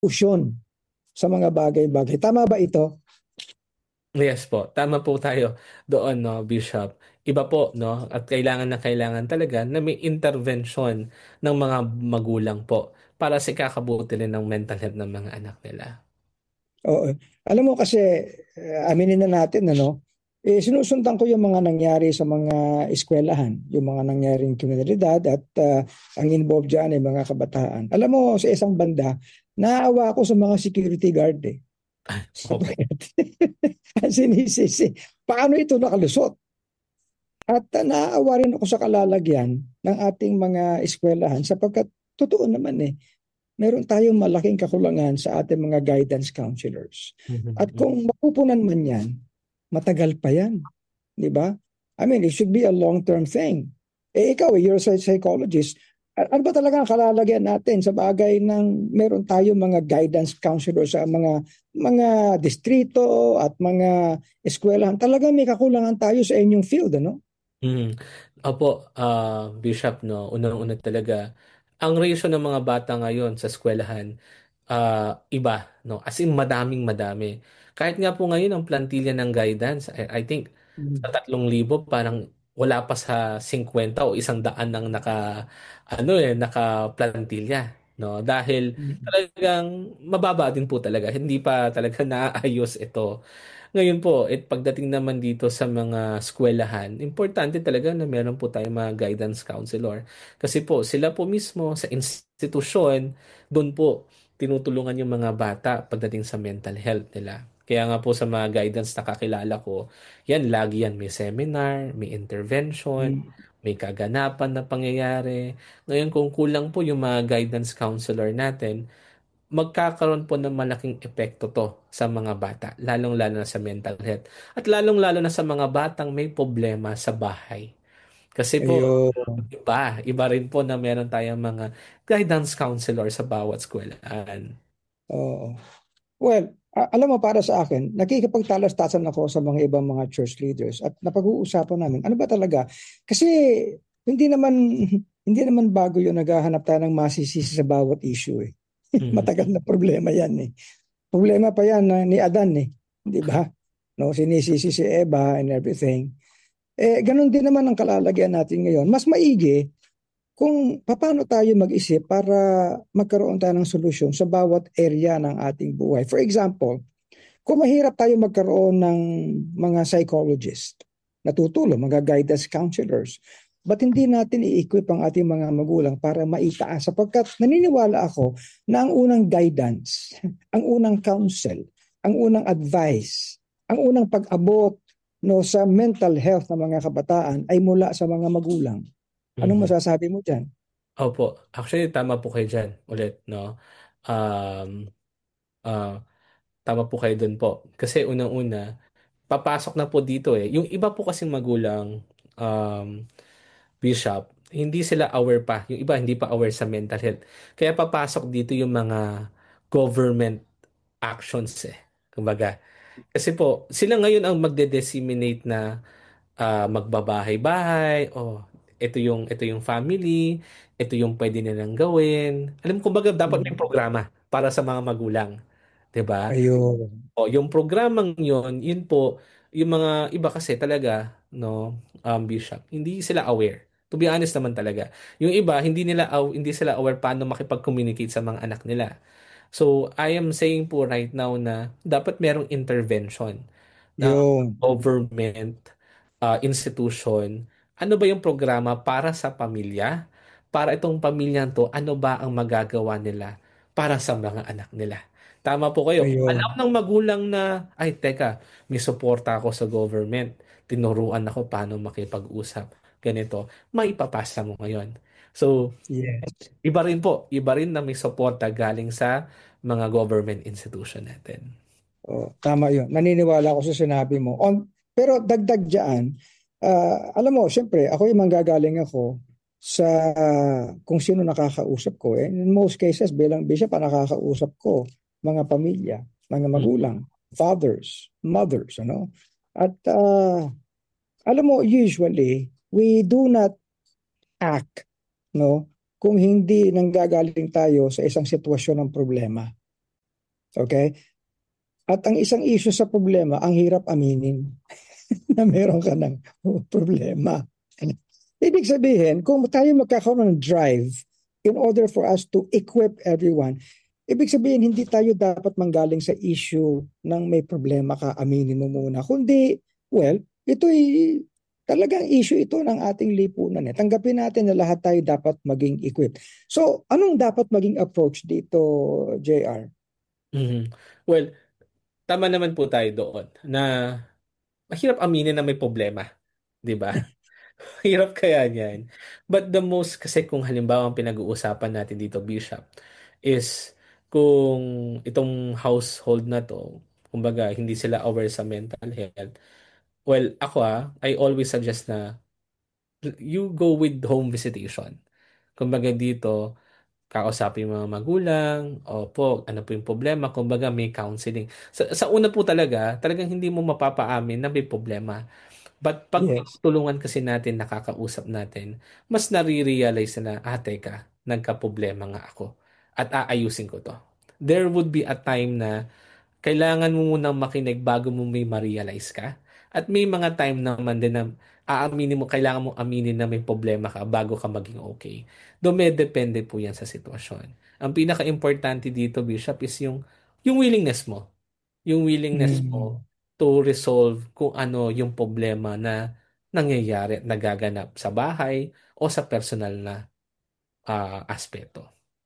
solusyon sa mga bagay-bagay. Tama ba ito? Yes po, tama po tayo doon, no, Bishop. Iba po, no, at kailangan na kailangan talaga na may intervention ng mga magulang po para sa ikakabuti rin ng mental health ng mga anak nila. Oo. Alam mo kasi, aminin na natin, ano, sinusundan ko yung mga nangyari sa mga eskwelahan, yung mga nangyaring kriminalidad at ang involved dyan ay mga kabataan. Alam mo, sa isang banda, naawa ako sa mga security guard eh. Opo. Sapagkat ang sinisisi, paano ito nakalusot? At naaawa rin ako sa kalalagyan ng ating mga eskwelahan sapagkat totoo naman eh, meron tayong malaking kakulangan sa ating mga guidance counselors. At Mhm. kung mapupunan man yan, matagal pa yan. Di ba? I mean, it should be a long-term thing. Eh ikaw, you're a psychologist. Ano ba talaga ang kalalagyan natin sa bagay ng meron tayong mga guidance counselors sa mga distrito at mga eskwelahan? Talagang may kakulangan tayo sa inyong field, ano? Mhm. Opo, Bishop, no, unang-una talaga, ang ratio ng mga bata ngayon sa eskwelahan, iba, no, as in madaming-madami. Kahit nga po ngayon ang plantilla ng guidance, I think sa Mm. 3,000 parang wala pa sa 50 o 100 ng naka-plantilla, no, dahil Mm. talagang mababa din po talaga, hindi pa talaga naayos ito. Ngayon po, pagdating naman dito sa mga eskwelahan, importante talaga na meron po tayong mga guidance counselor. Kasi po, sila po mismo sa institusyon, doon po tinutulungan yung mga bata pagdating sa mental health nila. Kaya nga po sa mga guidance na kakilala ko, yan, lagi yan may seminar, may intervention, Mm. may kaganapan na pangyayari. Ngayon, kung kulang po yung mga guidance counselor natin, magkakaroon po ng malaking epekto to sa mga bata, lalong-lalo na sa mental health. At lalong-lalo na sa mga batang may problema sa bahay. Kasi po, Ayun. iba rin po na meron tayong mga guidance counselor sa bawat eskwelahan. Oo. Well, alam mo para sa akin, nakikipagtalastasan ako sa mga ibang mga church leaders at napag-uusapan namin, ano ba talaga? Kasi hindi naman hindi naman bago 'yung naghahanap tayo ng masisisi sa bawat issue eh. Mhm. Matagal na problema 'yan eh. Problema pa 'yan ni Adan eh, 'di ba? No, sinisisi si Eva and everything. Eh ganun din naman ang kalalagyan natin ngayon. Mas maigi kung paano tayo mag-isip para magkaroon tayo ng solusyon sa bawat area ng ating buhay. For example, kung mahirap tayo magkaroon ng mga psychologist na tutulong, mga guidance counselors, ba't hindi natin i-equip ang ating mga magulang para maitaas? Sapagkat naniniwala ako na ang unang guidance, ang unang counsel, ang unang advice, ang unang pag-abot no, sa mental health ng mga kabataan ay mula sa mga magulang. Anong Mhm. masasabi mo dyan? Opo, actually tama po kayo dyan ulit, no? Um, ah, Tama po kayo dun po. Kasi unang-una, papasok na po dito eh. Yung iba po kasing magulang, um, Bishop, hindi sila aware pa. Yung iba hindi pa aware sa mental health. Kaya papasok dito yung mga government actions eh. Kumbaga. Kasi po, sila ngayon ang magde-disseminate na magbabahay-bahay, ito yung family, ito yung pwede nilang gawin. Alam mo, kumbaga dapat may Mm. programa para sa mga magulang. 'Di ba? Ayun. O, yung programang yon, yun po, yung mga iba kasi talaga, no, Bishop, hindi sila aware. To be honest naman talaga. Yung iba, hindi sila aware paano makipag-communicate sa mga anak nila. So, I am saying po right now na dapat merong intervention ng Yun. government institution. Ano ba yung programa para sa pamilya? Para itong pamilyang to, ano ba ang magagawa nila para sa mga anak nila? Tama po kayo. Kung alam Ayun. ng magulang na, ay teka, may suporta ako sa government. Tinuruan ako paano makipag-usap. Ganito, maipapasa mo ngayon. So, Yes. iba rin na may suporta galing sa mga government institution natin. Oh, tama yun. Naniniwala ako sa sinabi mo. Pero dagdag dyan, alam mo, siyempre, ako yung manggagaling ako sa kung sino nakakausap ko. Eh. In most cases, bilang bishop, ang nakakausap ko, mga pamilya, mga Mm. magulang, fathers, mothers, ano? At alam mo, usually, we do not act, no? Kung hindi nanggagaling tayo sa isang sitwasyon ng problema. Okay? At ang isang issue sa problema, ang hirap aminin na meron ka ng problema. Ibig sabihin, kung tayo magkakaroon ng drive in order for us to equip everyone, ibig sabihin, hindi tayo dapat manggaling sa issue ng may problema ka, aminin mo muna. Kundi, well, ito'y talagang issue ito ng ating lipunan. Eh. Tanggapin natin na lahat tayo dapat maging equipped. So, anong dapat maging approach dito, JR? Mhm. Well, tama naman po tayo doon na mahirap aminin na may problema, 'di ba? Hirap kaya niyan. But the most kasi kung halimbawa ang pinag-uusapan natin dito, Bishop, is kung itong household na to, kumbaga hindi sila aware sa mental health. Well, ako I always suggest na you go with home visitation. Kumbaga dito, kakausapin yung mga magulang, opo, ano po yung problema, kumbaga may counseling. Sa una po talagang hindi mo mapapaamin na may problema. But pag Yes. tinutulungan kasi natin, nakakausap natin, mas nare-realize na, teka, nagka-problema nga ako. At aayusin ko to. There would be a time na kailangan mo munang makinig bago mo may ma-realize ka. At may mga time naman din na aaminin mo, kailangan mo aminin na may problema ka bago ka maging okay. Dumedepende po yan sa sitwasyon. Ang pinaka-importante dito, Bishop, is yung willingness mo. Yung willingness Mm. mo to resolve kung ano yung problema na nangyayari at nagaganap sa bahay o sa personal na aspeto.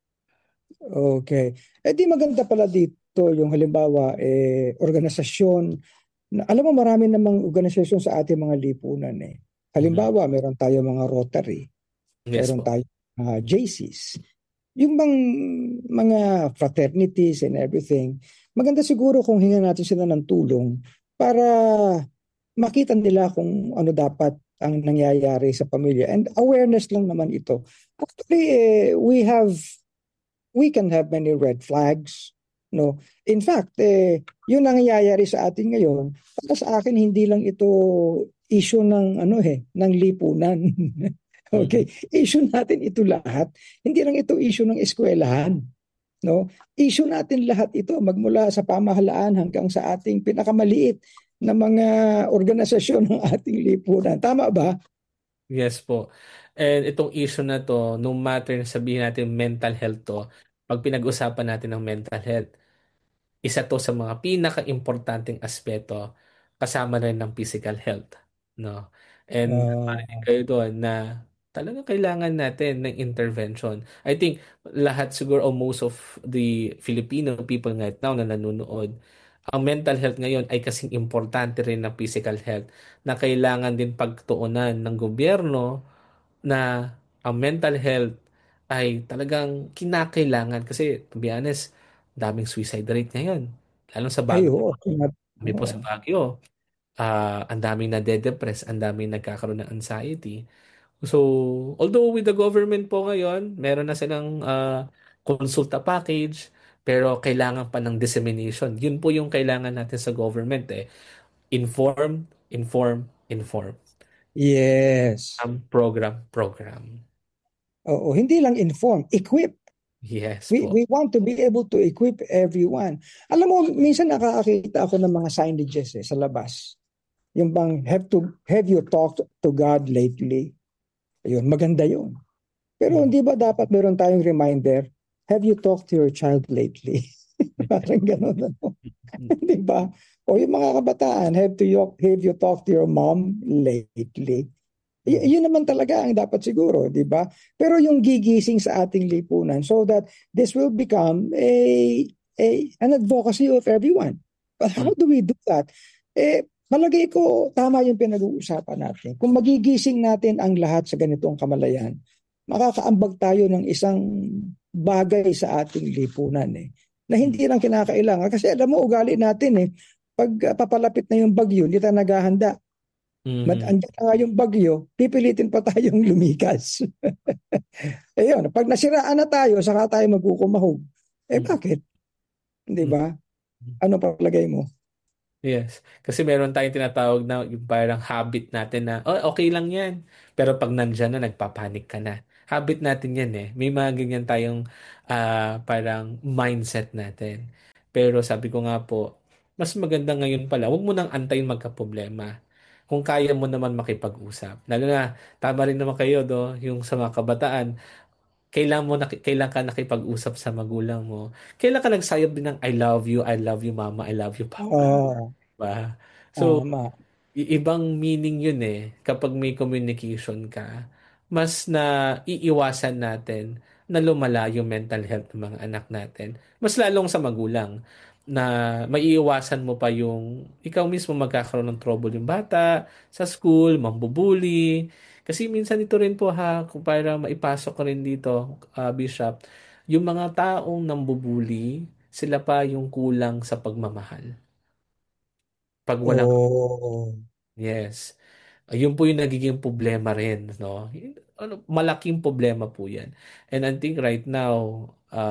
Okay. Eh di maganda pala dito yung halimbawa, organisasyon. Alam mo, marami namang organisasyon sa ating mga lipunan eh. Mhm. Halimbawa, meron tayo mga Rotary, Yes meron po. tayo mga JCs. Yung bang mga fraternities and everything, maganda siguro kung hingan natin sila ng tulong para makita nila kung ano dapat ang nangyayari sa pamilya. And awareness lang naman ito. Actually, we can have many red flags. No, in fact, yun ang nangyayari sa atin ngayon. Para sa akin, hindi lang ito issue ng ano ng lipunan. Mhm. Okay, issue natin ito lahat. Hindi lang ito issue ng eskwelahan. No, issue natin lahat ito magmula sa pamahalaan hanggang sa ating pinakamaliit na mga organisasyon ng ating lipunan. Tama ba? Yes po. And itong issue na to, no matter na sabihin natin mental health to, pag pinag-usapan natin ng mental health, isa to sa mga pinaka-importanting aspeto kasama rin ng physical health, no? And marinig Uh, kayo doon na talaga kailangan natin ng intervention. I think lahat siguro o most of the Filipino people right now na nanonood, ang mental health ngayon ay kasing importante rin ng physical health na kailangan din pagtuunan ng gobyerno na ang mental health ay talagang kinakailangan kasi to be honest, daming suicide rate ngayon. Lalo sa ay, Baguio. oo. Kami po sa Oo. Baguio. Ang daming nade-depress, ang daming nagkakaroon ng anxiety. So, although with the government po ngayon, meron na silang konsulta package, pero kailangan pa ng dissemination. Yun po yung kailangan natin sa government eh. Inform, inform, inform. Yes. Program. Oo, hindi lang inform, equip. Yes We po. want to be able to equip everyone. Alam mo, minsan nakakakita ako ng mga signages sa labas. Yung bang, have you talked to God lately? Ayun, maganda yun. Pero Mm. hindi ba dapat meron tayong reminder, have you talked to your child lately? Parang gano'n. Ano? Di ba? O yung mga kabataan, have you talked to your mom lately? Mm. Yun naman talaga ang dapat siguro, di ba? Pero yung gigising sa ating lipunan so that this will become an advocacy of everyone. But how Mm. do we do that? Malagay ko tama yung pinag-uusapan natin. Kung magigising natin ang lahat sa ganitong kamalayan, makakaambag tayo ng isang bagay sa ating lipunan na Mm. hindi lang kinakailangan. Kasi alam mo, ugali natin pag papalapit na yung bagyo, hindi tayo naghahanda. Mhm. Andiyan na nga yung bagyo, pipilitin pa tayong lumikas. Ayun, pag nasiraan na tayo, saka tayo magkukumahog. Mm. Bakit? Di Mm. ba? Ano palagay mo? Yes. Kasi meron tayong tinatawag na yung parang habit natin na, oh, okay lang yan. Pero pag nandyan na, nagpapanik ka na. Habit natin yan eh. May mga ganyan tayong parang mindset natin. Pero sabi ko nga po, mas maganda ngayon pala, huwag mo nang antayin magka-problema. Kung kaya mo naman makipag-usap. Lalo na, tama rin naman kayo, yung sa mga kabataan, kailan ka nakipag-usap sa magulang mo. Kailan ka nagsayab din ng I love you mama, I love you papa. Oo, Ba? So, tama. ibang meaning yun kapag may communication ka, mas na iiwasan natin na lumala yung mental health ng mga anak natin. Mas lalong sa magulang na maiiwasan mo pa yung ikaw mismo magkakaroon ng trouble yung bata sa school, mambubuli. Kasi minsan ito rin po kung para maipasok ko rin dito, Bishop, yung mga taong nambubuli, sila pa yung kulang sa pagmamahal. Pag walang Oo. Yes. Ayun po yung nagiging problema rin, no? Malaking problema po yan. And I think right now,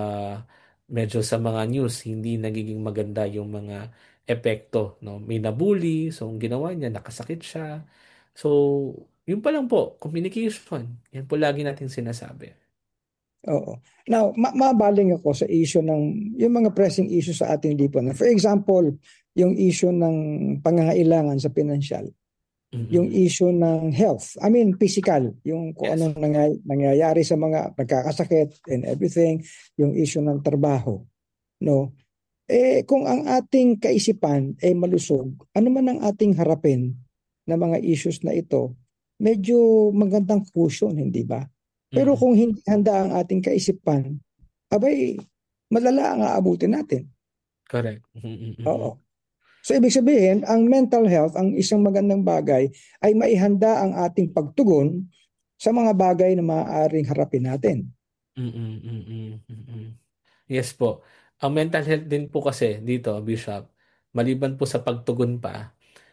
medyo sa mga news, hindi nagiging maganda yung mga epekto, no? May nabully, so ang ginawa niya, nakasakit siya. So, yun pa lang po, communication. Yan po lagi natin sinasabi. Oo. Now, mabaling ako sa issue ng yung mga pressing issue sa ating lipunan. For example, yung issue ng pangangailangan sa pinansyal, yung Mm-mm. issue ng health, I mean physical, yung kung Yes. anong nangyayari sa mga nagkakasakit and everything, yung issue ng trabaho, no? Kung ang ating kaisipan ay malusog, ano man ang ating harapin na mga issues na ito, medyo magandang cushion, hindi ba? Pero Mm-mm. kung hindi handa ang ating kaisipan, abay, malala ang aabutin natin. Correct. Mm-mm. Oo. So ibig sabihin, ang mental health, ang isang magandang bagay, ay maihanda ang ating pagtugon sa mga bagay na maaaring harapin natin. Mm-mm. Mm-mm. Mm-mm. Yes po. Ang mental health din po kasi dito, Bishop, maliban po sa pagtugon pa,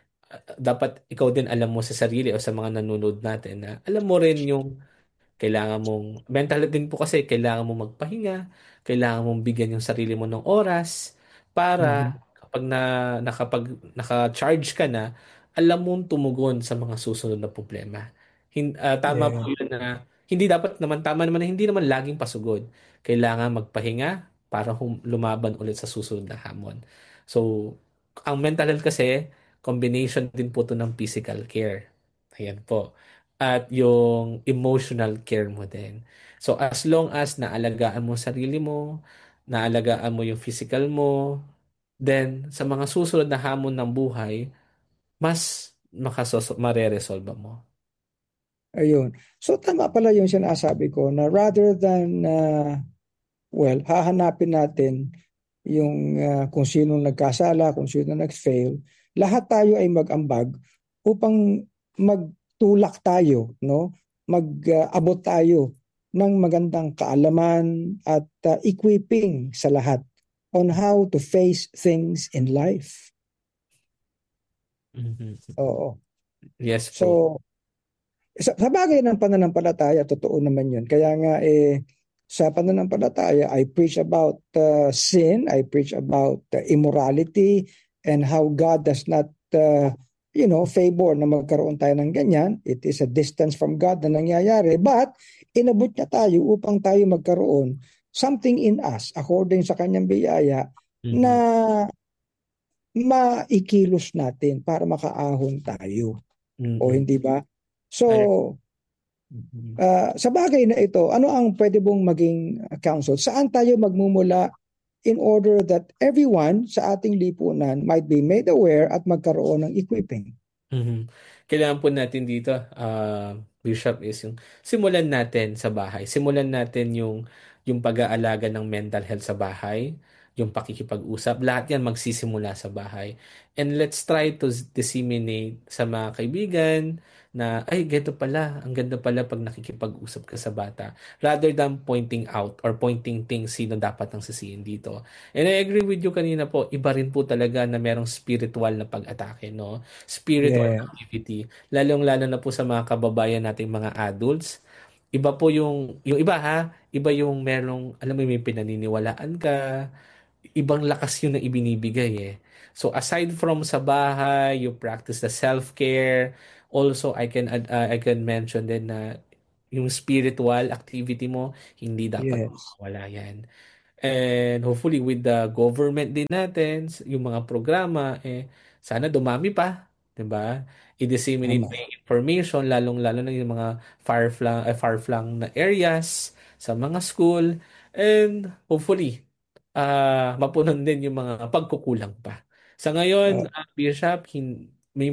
dapat ikaw din alam mo sa sarili o sa mga nanonood natin na alam mo rin yung kailangan mong, mental health din po kasi kailangan mong magpahinga, kailangan mong bigyan yung sarili mo ng oras Mhm. para kapag naka-charge ka na, alam mong tumugon sa mga susunod na problema. Tama po Yeah. yun na hindi dapat naman, tama naman na hindi naman laging pasugod. Kailangan magpahinga para lumaban ulit sa susunod na hamon. So, ang mental health kasi, combination din po to ng physical care. Ayan po at yung emotional care mo din. So as long as naalagaan mo sarili mo, naalagaan mo yung physical mo, then sa mga susunod na hamon ng buhay, mas mareresolve mo. Ayun. So tama pala yung sinasabi ko na rather than well, hahanapin natin yung kung sino nagkasala, kung sino nag-fail, lahat tayo ay mag-ambag upang magtulak tayo, no? Mag-abot tayo ng magandang kaalaman at equipping sa lahat on how to face things in life. Mhm. Oo. Yes po. So, sa bagay ng pananampalataya, totoo naman yun. Kaya nga sa pananampalataya, I preach about sin, I preach about immorality, and how God does not, favor na magkaroon tayo ng ganyan. It is a distance from God na nangyayari. But, inabot niya tayo upang tayo magkaroon something in us, according sa kanyang biyaya, na Mhm. maikilos natin para makaahon tayo. O Mhm. hindi ba? So, I- Mhm. sa bagay na ito, ano ang pwede mong maging counsel? Saan tayo magmumula in order that everyone sa ating lipunan might be made aware at magkaroon ng equipping? Mhm. Kailangan po natin dito, Bishop, is yung simulan natin sa bahay. Simulan natin yung pag-aalaga ng mental health sa bahay, yung pakikipag-usap. Lahat yan magsisimula sa bahay. And let's try to disseminate sa mga kaibigan na, ay, ganito pala, ang ganda pala pag nakikipag-usap ka sa bata. Rather than pointing out or pointing things sino dapat ang sisihin dito. And I agree with you kanina po, iba rin po talaga na merong spiritual na pag-atake, no? Spiritual Yeah. activity. Lalong-lalo na po sa mga kababayan nating mga adults. Iba po yung iba iba yung merong, alam mo, may pinaniniwalaan ka, ibang lakas yun na ibinibigay So aside from sa bahay, you practice the self-care. Also, I can mention din na yung spiritual activity mo, hindi dapat Yes. mawala yan. And hopefully with the government din natin, yung mga programa, sana dumami pa, 'di ba? I-disseminate pa Tama. yung information, lalong-lalo na yung mga far-flung na areas sa mga school. And hopefully, mapunan din yung mga pagkukulang pa. Sa ngayon, Uh, Bishop, may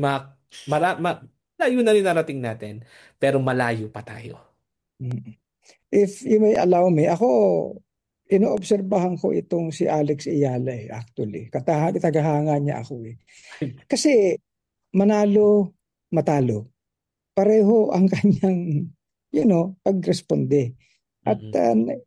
layo na rin narating natin, pero malayo pa tayo. if you may allow me, ako, inoobserbahan ko itong si Alex Ayala actually. Tagahanga niya ako Kasi manalo, matalo. Pareho ang kanyang, pagresponde. At Mm-mm.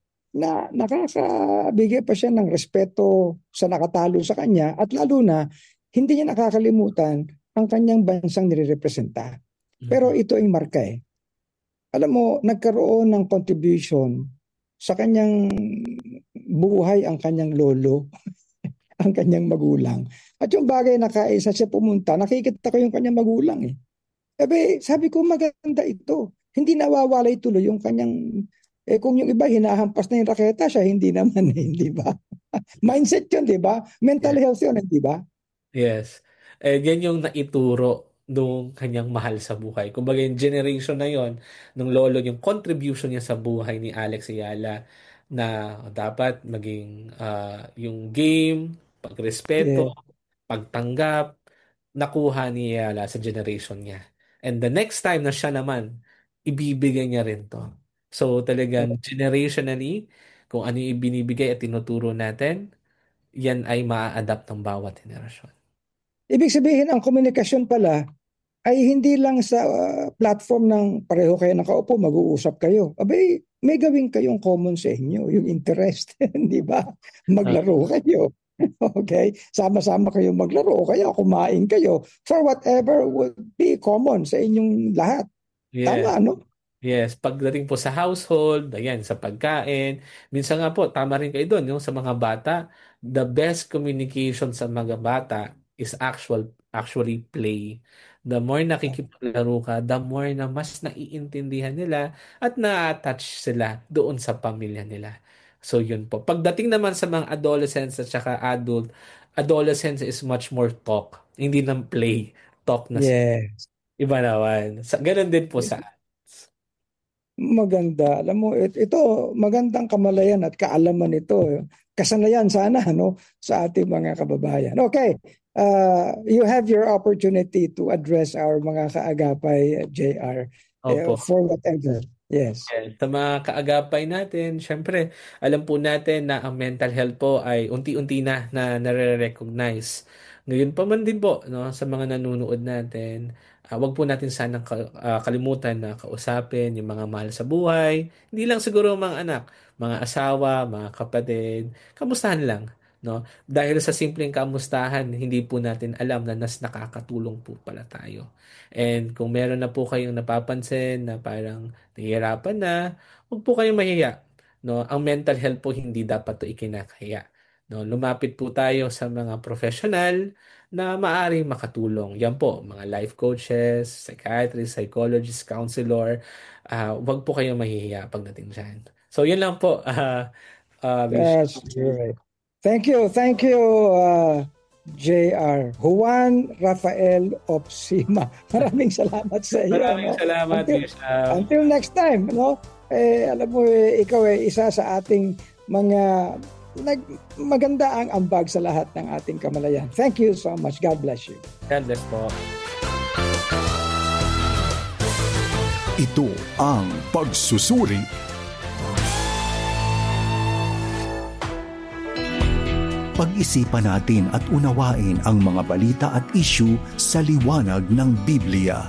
nakakabigay pa siya ng respeto sa nakatalo sa kanya at lalo na, hindi niya nakakalimutan ang kanyang bansang nirerepresenta. Pero Mm-mm. ito ay marka Alam mo, nagkaroon ng contribution sa kanyang buhay ang kanyang lolo, ang kanyang magulang. At yung bagay na kaisa siya pumunta, nakikita ko yung kanyang magulang sabi ko maganda ito. Hindi nawawalay tuloy yung kanyang, kung yung iba hinahampas na yung raketa, siya hindi naman hindi ba? Mindset yun, di ba? Mental health yun, di ba? Yes. Yan yung naituro nung kanyang mahal sa buhay. Kumbaga yung generation na yon nung lolo, yung contribution niya sa buhay ni Alex Ayala na dapat maging yung game, pagrespeto, Yeah. pagtanggap, nakuha ni Ayala sa generation niya. And the next time na siya naman, ibibigay niya rin to. So talagang generationally, kung ano yung ibinibigay at tinuturo natin, yan ay maa-adapt ng bawat henerasyon. Ibig sabihin, ang komunikasyon pala ay hindi lang sa platform ng pareho kayo nakaupo, mag-uusap kayo. May gawin kayong common sa inyo, yung interest, di ba? Ah, Maglaro kayo. Okay? Sama-sama kayong maglaro o kaya kumain kayo for whatever would be common sa inyong lahat. yes. Tama, no? Yes, pagdating po sa household, ayan, sa pagkain. Minsan nga po, tama rin kayo doon, yung sa mga bata, the best communication sa mga bata is actually play. The more nakikipaglaro ka, the more na mas naiintindihan nila at na-attach sila doon sa pamilya nila. So yun po. Pagdating naman sa mga adolescents at saka adolescence is much more talk, hindi ng play. Talk na sila. Yeah. Iba naman. Ganun din po sa Maganda. Alam mo, ito, magandang kamalayan at kaalaman ito. Kasanayan sana, no, sa ating mga kababayan. Okay. You have your opportunity to address our mga kaagapay, JR, Opo. for whatever. Yes. Yes. Sa mga kaagapay natin, syempre, alam po natin na ang mental health po ay unti-unti na nare-recognize. Ngayon pa man din po, no, sa mga nanonood natin, wag po natin sanang kalimutan na kausapin yung mga mahal sa buhay. Hindi lang siguro mga anak, mga asawa, mga kapatid, kamustahan lang. No? Dahil sa simpleng kamustahan, hindi po natin alam na nakakatulong po pala tayo. And kung meron na po kayong napapansin na parang nahihirapan na, huwag po kayong mahiya. No? Ang mental health po hindi dapat to ikinakaya. No? Lumapit po tayo sa mga professional na maaring makatulong. Yan po, mga life coaches, psychiatrists, psychologists, counselor. Huwag po kayong mahihiya pagdating dyan. So, yun lang po, That's Bishop. right. Thank you. Thank you, JR. Juan Rafael Opsima. Maraming salamat sa iyo. Maraming No? salamat, Until, Bishop. until next time. No? Alam mo, ikaw isa sa ating mga maganda ang ambag sa lahat ng ating kamalayan. Thank you so much. God bless you. God bless po. Ito ang pagsusuri. Pag-isipan natin at unawain ang mga balita at issue sa liwanag ng Biblia.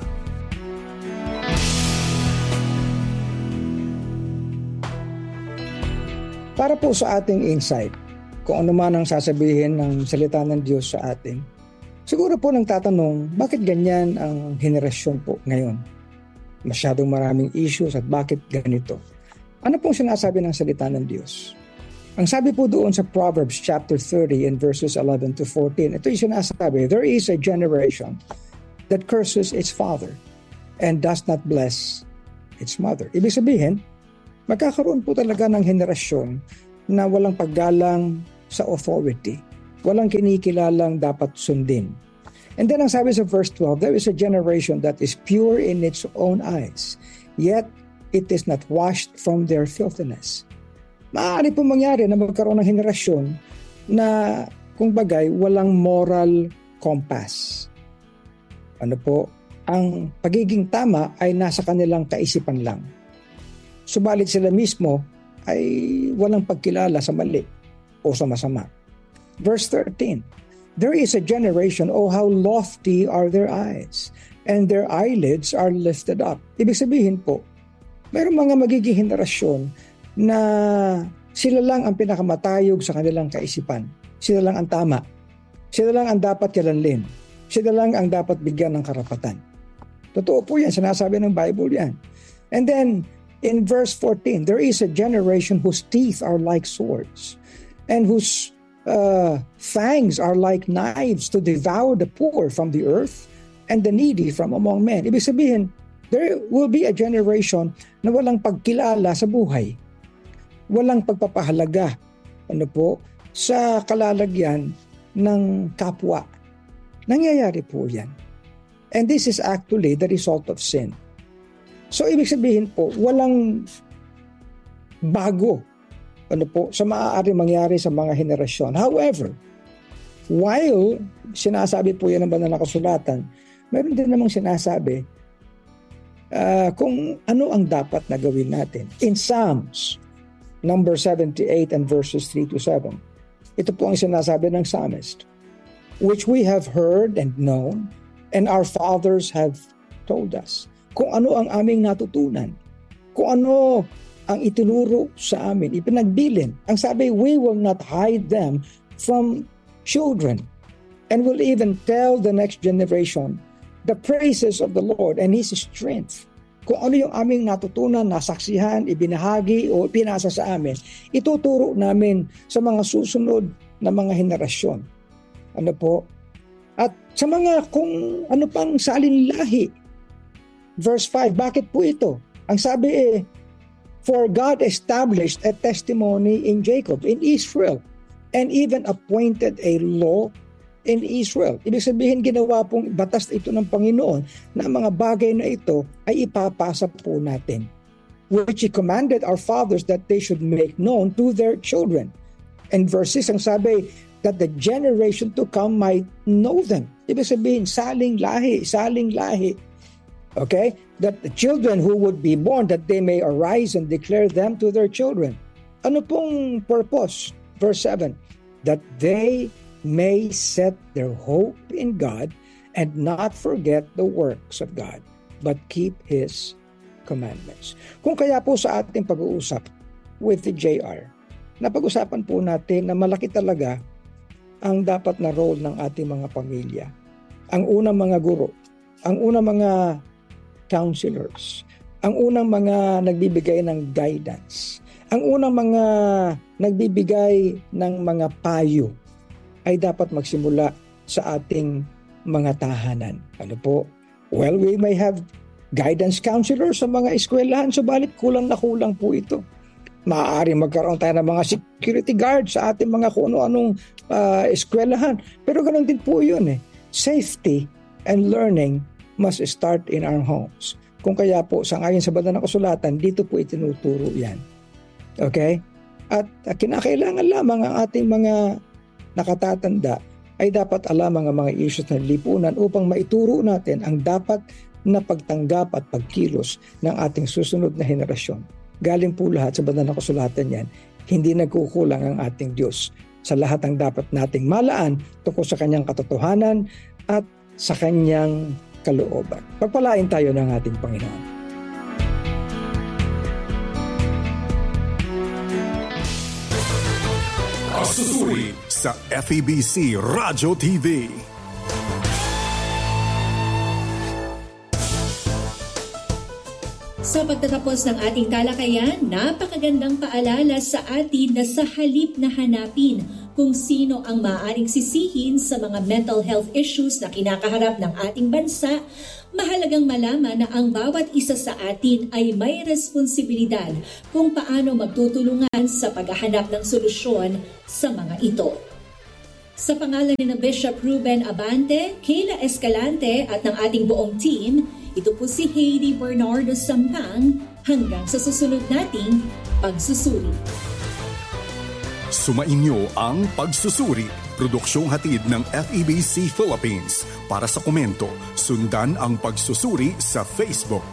Para po sa ating insight, kung ano man ang sasabihin ng salita ng Diyos sa atin, siguro po nang tatanong, bakit ganyan ang henerasyon po ngayon? Masyadong maraming issues at bakit ganito? Ano pong sinasabi ng salita ng Diyos? Ang sabi po doon sa Proverbs chapter 30 and verses 11 to 14, ito yung sinasabi, there is a generation that curses its father and does not bless its mother. Ibig sabihin, magkakaroon po talaga ng henerasyon na walang paggalang sa authority. Walang kinikilalang dapat sundin. And then ang sabi sa verse 12, there is a generation that is pure in its own eyes, yet it is not washed from their filthiness. Maaari po mangyari na magkaroon ng henerasyon na kung bagay walang moral compass. Ano po? Ang pagiging tama ay nasa kanilang kaisipan lang. Subalit sila mismo ay walang pagkilala sa mali o sa masama. Verse 13, there is a generation, oh how lofty are their eyes, and their eyelids are lifted up. Ibig sabihin po, mayroong mga magiging henerasyon na sila lang ang pinakamatayog sa kanilang kaisipan. Sila lang ang tama. Sila lang ang dapat kilanlin. Sila lang ang dapat bigyan ng karapatan. Totoo po yan, sinasabi ng Bible yan. And then, in verse 14, there is a generation whose teeth are like swords, and whose fangs are like knives to devour the poor from the earth and the needy from among men. Ibig sabihin, there will be a generation na walang pagkilala sa buhay. Walang pagpapahalaga sa kalalagyan ng kapwa. Nangyayari po yan. And this is actually the result of sin. So, ibig sabihin po, walang bago sa maaari mangyari sa mga henerasyon. However, while sinasabi po yan ng banal na kasulatan, mayroon din namang sinasabi kung ano ang dapat na gawin natin. In Psalms, number 78 and verses 3 to 7, ito po ang sinasabi ng psalmist, which we have heard and known, and our fathers have told us. Kung ano ang aming natutunan. Kung ano ang itinuro sa amin, ipinagbilin. Ang sabi, we will not hide them from children, and will even tell the next generation the praises of the Lord and His strength. Kung ano yung aming natutunan, nasaksihan, ibinahagi o pinasa sa amin, ituturo namin sa mga susunod na mga henerasyon. Ano po? At sa mga kung ano pang salinlahi. Verse 5, bakit po ito? Ang sabi for God established a testimony in Jacob, in Israel, and even appointed a law in Israel. Ibig sabihin, ginawa pong batas ito ng Panginoon na mga bagay na ito ay ipapasa po natin, which He commanded our fathers that they should make known to their children. And verse 6, ang sabi, that the generation to come might know them. Ibig sabihin, saling lahi. Okay? That the children who would be born, that they may arise and declare them to their children. Ano pong purpose? Verse 7, that they may set their hope in God and not forget the works of God, but keep His commandments. Kung kaya po sa ating pag-uusap with the JR, napag-usapan po natin na malaki talaga ang dapat na role ng ating mga pamilya. Ang unang mga guro, ang unang mga counselors, ang unang mga nagbibigay ng guidance, ang unang mga nagbibigay ng mga payo ay dapat magsimula sa ating mga tahanan. Ano po? Well, we may have guidance counselors sa mga eskwelahan, subalit kulang na kulang po ito. Maaari magkaroon tayo ng mga security guards sa ating mga kung ano-anong eskwelahan. Pero ganoon din po yun. Safety and learning must start in our homes. Kung kaya po, sangayon sa banal na kasulatan, dito po itinuturo yan. Okay? At kinakailangan lamang ang ating mga nakatatanda ay dapat alam ang mga issues ng lipunan upang maituro natin ang dapat na pagtanggap at pagkilos ng ating susunod na henerasyon. Galing po lahat sa banal na kasulatan yan. Hindi nagkukulang ang ating Diyos sa lahat ng dapat nating malaan tungkol sa Kanyang katotohanan at sa Kanyang kalooban. Pagpalain tayo ng ating Panginoon. Kasusuri sa FEBC Radio TV. Sa pagtatapos ng ating talakayan, napakagandang paalala sa atin na sa halip na hanapin kung sino ang maaaring sisihin sa mga mental health issues na kinakaharap ng ating bansa, mahalagang malaman na ang bawat isa sa atin ay may responsibilidad kung paano magtutulungan sa paghahanap ng solusyon sa mga ito. Sa pangalan ni Bishop Ruben Abante, Kayla Escalante at ng ating buong team, ito po si Heidi Bernardo Sampang hanggang sa susunod nating pagsusuri. Sumainyo ang Pagsusuri, produksyong hatid ng FEBC Philippines. Para sa komento, sundan ang Pagsusuri sa Facebook.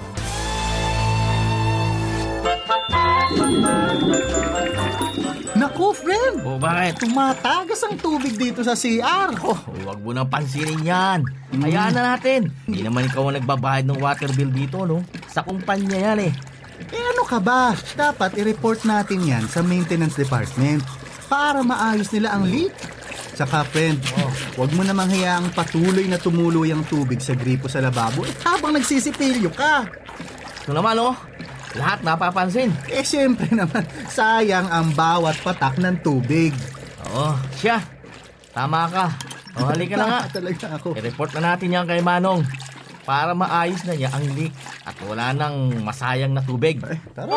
Naku, friend! O bakit? Tumatagas ang tubig dito sa CR. Huwag mo nang pansinin yan. Hayaan na natin. Hindi naman ikaw ang nagbabayad ng water bill dito, no? Sa kumpanya yan eh. Ano ka ba? Dapat i-report natin yan sa maintenance department para maayos nila ang leak. Saka friend, huwag mo namang hayaang patuloy na tumuloy ang tubig sa gripo sa lababo habang nagsisipilyo ka. Ito naman, oh. Lahat napapansin. Siyempre naman, sayang ang bawat patak ng tubig. Oo, siya. Tama ka. O, halika na nga. Talaga ako. I-report na natin yan kay Manong para maayos na niya ang leak at wala nang masayang na tubig. Tara.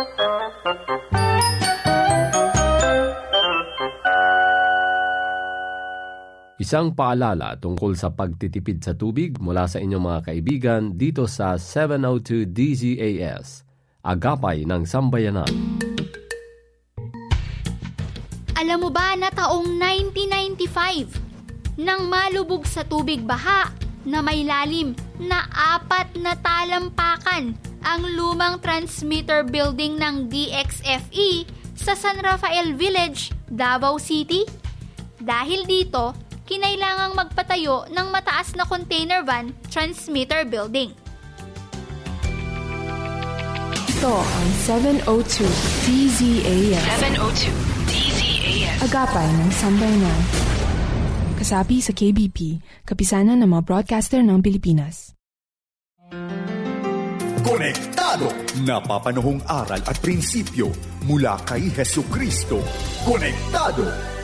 Isang paalala tungkol sa pagtitipid sa tubig mula sa inyong mga kaibigan dito sa 702 DZAS, Agapay ng Sambayanan. Alam mo ba na taong 1995, nang malubog sa tubig baha na may lalim na 4 na talampakan ang lumang transmitter building ng DXFE sa San Rafael Village, Davao City? Dahil dito, kinailangang magpatayo ng mataas na container van transmitter building. Ito ang 702 DZAS. 702 DZAS. Agapay ng Sambayanan. Kasapi sa KBP, kapisanan ng mga broadcaster ng Pilipinas. Konektado! Napapanahong aral at prinsipyo mula kay Hesukristo. Konektado!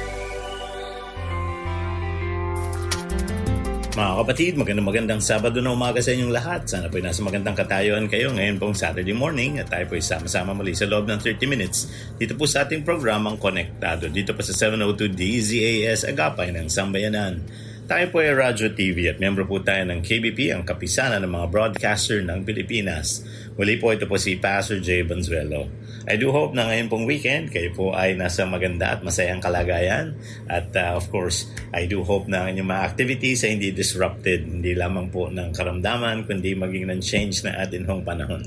Mga kapatid, magandang Sabado na umaga sa inyong lahat. Sana po'y nasa magandang katayuan kayo ngayon pong Saturday morning at tayo po'y sama-sama muli sa loob ng 30 minutes dito po sa ating programang Konektado. Dito po sa 702 DZAS Agapay ng Sambayanan. Tayo po ay Radyo TV at membro po tayo ng KBP, ang kapisanan ng mga broadcaster ng Pilipinas. Muli po ito po si Pastor Jay Bonzuelo. I do hope na ngayon pong weekend kayo po ay nasa maganda at masayang kalagayan. At of course, I do hope na ang inyong mga activities ay hindi disrupted. Hindi lamang po ng karamdaman, kundi maging ng change na atin hong panahon.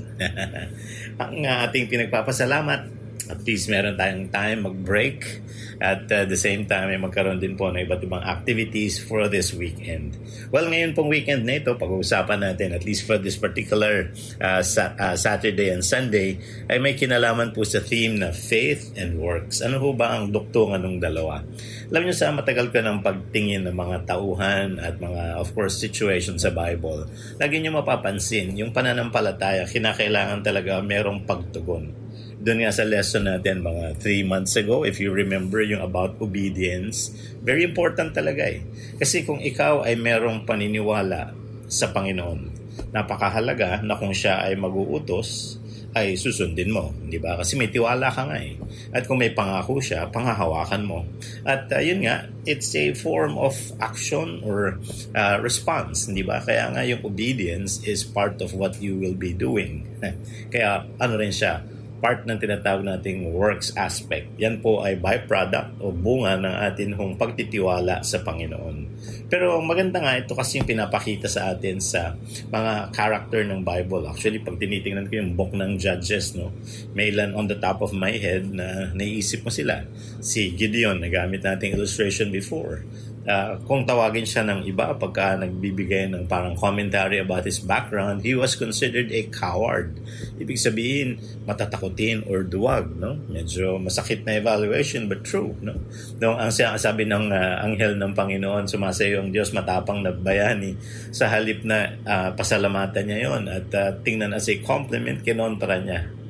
Ang ating pinagpapasalamat, at least meron tayong time mag-break at the same time ay magkaroon din po ng iba't ibang activities for this weekend. Well, ngayon pong weekend na ito, pag-uusapan natin at least for this particular Saturday and Sunday ay may kinalaman po sa theme na faith and works. Ano ho ba ang duktungan ng dalawa? Alam niyo sa matagal ko ng pagtingin ng mga tauhan at mga of course situations sa Bible, lagi niyo mapapansin yung pananampalataya kinakailangan talaga merong pagtugon. Doon nga sa lesson natin mga 3 months ago, if you remember yung about obedience, very important talaga eh. Kasi kung ikaw ay merong paniniwala sa Panginoon, napakahalaga na kung siya ay mag-uutos, ay susundin mo, di ba? Kasi may tiwala ka nga eh. At kung may pangako siya, panghahawakan mo. At yun nga, it's a form of action or response, di ba? Kaya nga yung obedience is part of what you will be doing. Kaya ano rin siya, part ng tinatawag nating works aspect. Yan po ay byproduct o bunga ng atin hong pagtitiwala sa Panginoon. Pero maganda nga ito kasi yung pinapakita sa atin sa mga character ng Bible. Actually, pag tinitingnan ko yung book ng Judges, no, may ilan on the top of my head na naiisip mo sila. Si Gideon, nagamit nating illustration before. Kung tawagin siya ng iba pagka nagbibigay ng parang commentary about his background, he was considered a coward. Ibig sabihin, matatakutin or duwag, no? Medyo masakit na evaluation but true, no? Nung ang sabi ng anghel ng Panginoon, sumasayo ang Diyos, matapang na bayani, sa halip na pasalamatan niya yon at tingnan as a compliment, kinontra niya.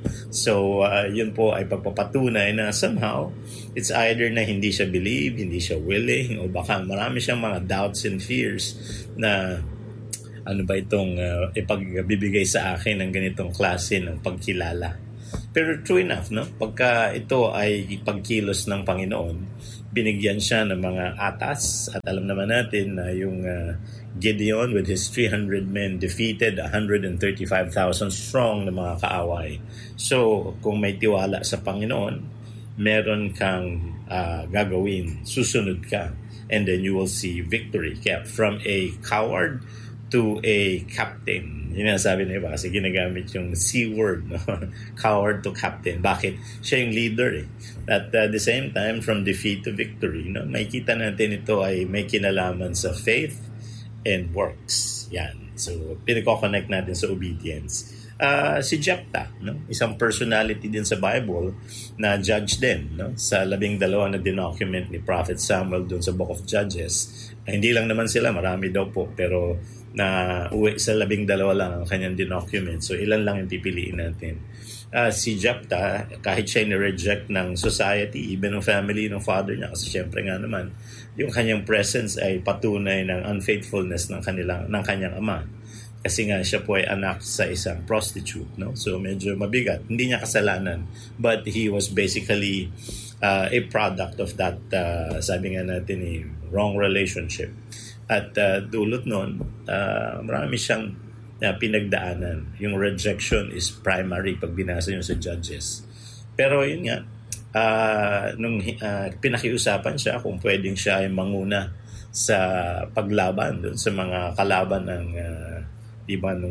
So, yun po ay pagpapatunay na somehow, it's either na hindi siya believe, hindi siya willing, o baka marami siyang mga doubts and fears na ano ba itong ipagbibigay sa akin ng ganitong klase ng pagkilala. Pero true enough, no? Pagka ito ay pagkilos ng Panginoon, binigyan siya ng mga atas, at alam naman natin na yung Gideon with his 300 men defeated 135,000 strong na mga kaaway. So, kung may tiwala sa Panginoon, meron kang gagawin, susunod ka, and then you will see victory. Kaya from a coward to a captain. Yun ang sabi na iba kasi ginagamit yung C word, no? Coward to captain. Bakit? Siya yung leader eh. At the same time, from defeat to victory, no? Makikita natin ito ay may kinalaman sa faith and works. Yan. So, pinag-connect natin sa obedience. Si Jephthah, no? Isang personality din sa Bible na judge din, no? Sa 12 na dinocument ni Prophet Samuel doon sa Book of Judges. Hindi lang naman sila, marami daw po, pero na uwi sa 12 lang ang kanyang dinocument. So, ilan lang yung pipiliin natin. Si Jephthah, kahit siya ni-reject ng society, even ng family ng father niya, kasi syempre nga naman, yung kanyang presence ay patunay ng unfaithfulness ng kanyang ama. Kasi nga siya po ay anak sa isang prostitute, no? So, medyo mabigat. Hindi niya kasalanan, but he was basically a product of that, sabi nga natin, wrong relationship. At dulot nun, marami siyang pinagdaanan. Yung rejection is primary pag binasa yun sa Judges. Pero yun nga, nung pinakiusapan siya kung pwedeng siya ay manguna sa paglaban dun sa mga kalaban ng diba nung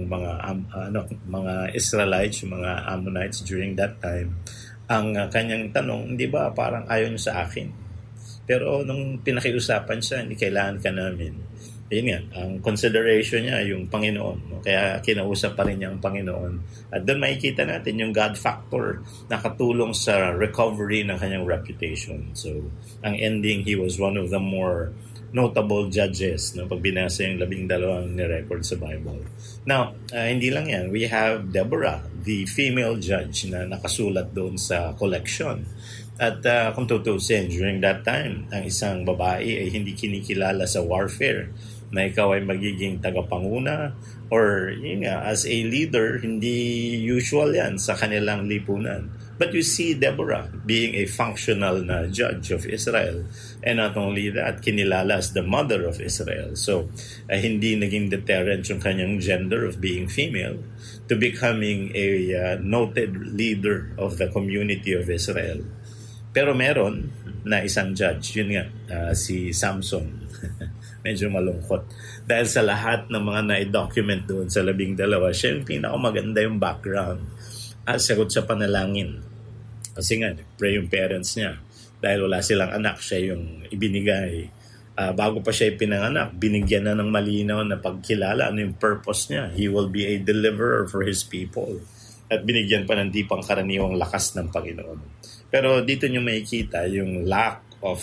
mga Israelites, yung mga Ammonites during that time, ang kanyang tanong, di ba parang ayaw niyo sa akin? Pero nung pinakiusapan siya, hindi kailangan ka namin. Yun nga, ang consideration niya yung Panginoon. No? Kaya kinausap pa rin niya ang Panginoon. At doon makikita natin yung God factor na katulong sa recovery ng kanyang reputation. So, ang ending, he was one of the more notable judges, no? Pag binasa yung 12 ni-record sa Bible. Now, hindi lang yan. We have Deborah, the female judge na nakasulat doon sa collection. At kung tutusin, during that time, ang isang babae ay hindi kinikilala sa warfare na ikaw ay magiging tagapanguna or yun nga, as a leader, hindi usual yan sa kanilang lipunan. But you see Deborah being a functional na judge of Israel. And not only that, kinilala as the mother of Israel. So, hindi naging deterrent yung kanyang gender of being female to becoming a noted leader of the community of Israel. Pero meron na isang judge, yun nga, si Samson. Medyo malungkot. Dahil sa lahat ng mga na-document doon sa 12, siya yung pinakamaganda yung background. Sagot sa panalangin. Kasi nga, pray yung parents niya. Dahil wala silang anak, siya yung ibinigay. Bago pa siya pinanganak, binigyan na ng malinaw na pagkilala ano yung purpose niya. He will be a deliverer for his people. At binigyan pa ng di pangkaraniwang lakas ng Panginoon. Pero dito nyo makikita yung lack of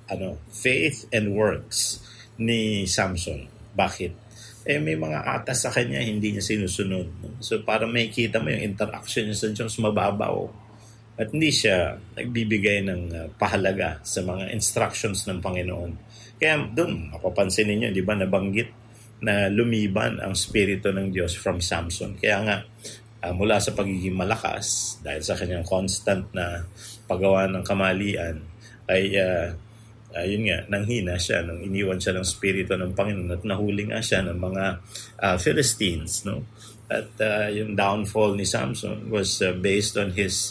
faith and works ni Samson. Bakit? May mga atas sa kanya, hindi niya sinusunod. No? So para makikita mo yung interaction niya sa Diyos mababaw. At hindi siya nagbibigay ng pahalaga sa mga instructions ng Panginoon. Kaya doon, mapapansin ninyo, di ba nabanggit na lumiban ang Spirito ng Diyos from Samson. Kaya nga, mula sa pagiging malakas, dahil sa kanyang constant na paggawa ng kamalian, ay yun nga, nanghina siya nung iniwan siya ng Spirito ng Panginoon at nahuli nga siya ng mga Philistines. No? At yung downfall ni Samson was based on his